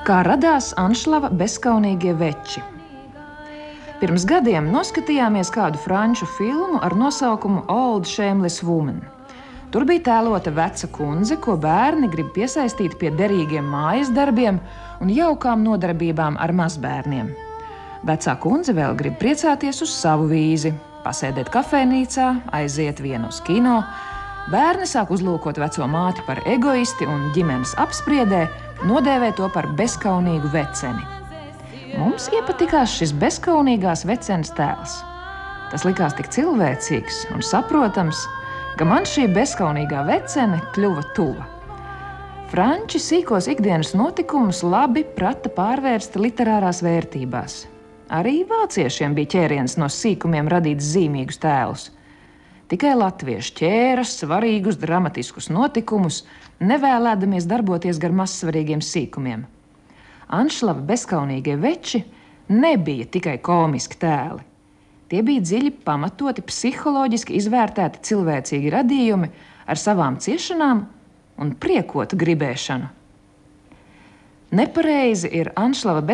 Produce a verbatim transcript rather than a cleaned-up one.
Kā radās Anšlava bezkaunīgie veči? Pirms gadiem noskatījāmies kādu franču filmu ar nosaukumu Old Shameless Woman. Tur bija tēlota veca kundze, ko bērni grib piesaistīt pie derīgiem mājas darbiem un jaukām nodarbībām ar mazbērniem. Vecā kundze vēl grib priecāties uz savu vīzi, pasēdēt kafejnīcā, aiziet vienu uz kino. Bērni sāk uzlūkot veco māti par egoisti un ģimenes apspriedē nodēvē to par bezkaunīgu veceni. Mums iepatikās šis bezkaunīgās vecenes tēls. Tas likās tik cilvēcīgs un saprotams, ka man šī bezkaunīgā vecene kļuva tuva. Franči sīkos ikdienas notikumus labi prata pārvērst literārās vērtībās. Arī vāciešiem bija ķēriens no sīkumiem radīt zīmīgus tēlus. Tikai latvieši ķēras svarīgus dramatiskus notikumus, nevēlēdamies darboties gar mazsvarīgiem sīkumiem. Anšlava bezkaunīgie veči nebija tikai komiski tēli. Tie bija dziļi pamatoti, psiholoģiski izvērtēti cilvēcīgi radījumi ar savām ciešanām un priekotu gribēšanu. Nepareizi ir Anšlava